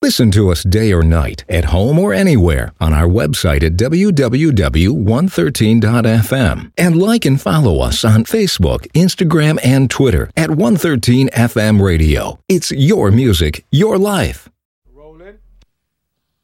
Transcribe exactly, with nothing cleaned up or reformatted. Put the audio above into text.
Listen to us day or night, at home or anywhere, on our website at w w w dot one thirteen dot f m. And like and follow us on Facebook, Instagram, and Twitter at one thirteen F M Radio. It's your music, your life.